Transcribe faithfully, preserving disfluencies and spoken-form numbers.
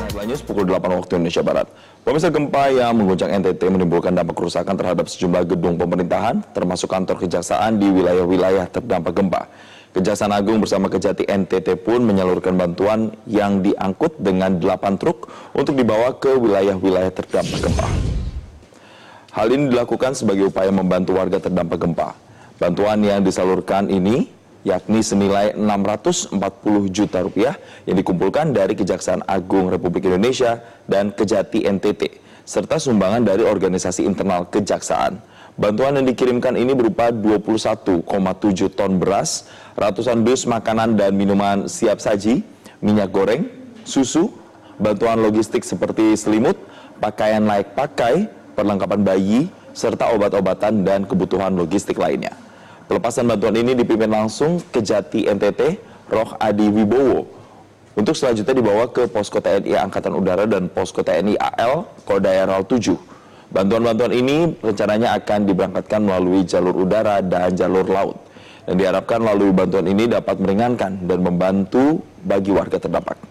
Prime News pukul delapan waktu Indonesia Barat. Pemirsa, gempa yang mengguncang N T T menimbulkan dampak kerusakan terhadap sejumlah gedung pemerintahan, termasuk kantor kejaksaan di wilayah-wilayah terdampak gempa. Kejaksaan Agung bersama Kejati N T T pun menyalurkan bantuan yang diangkut dengan delapan truk untuk dibawa ke wilayah-wilayah terdampak gempa. Hal ini dilakukan sebagai upaya membantu warga terdampak gempa. Bantuan yang disalurkan ini yakni senilai enam ratus empat puluh juta rupiah yang dikumpulkan dari Kejaksaan Agung Republik Indonesia dan Kejati N T T, serta sumbangan dari organisasi internal Kejaksaan. Bantuan yang dikirimkan ini berupa dua puluh satu koma tujuh ton beras, ratusan dus makanan dan minuman siap saji, minyak goreng, susu, bantuan logistik seperti selimut, pakaian layak pakai, perlengkapan bayi, serta obat-obatan dan kebutuhan logistik lainnya. Pelepasan bantuan ini dipimpin langsung Kejati N T T, Roh Adi Wibowo, untuk selanjutnya dibawa ke Posko T N I Angkatan Udara dan Posko T N I A L Kodaeral tujuh. Bantuan-bantuan ini rencananya akan diberangkatkan melalui jalur udara dan jalur laut. Dan diharapkan melalui bantuan ini dapat meringankan dan membantu bagi warga terdampak.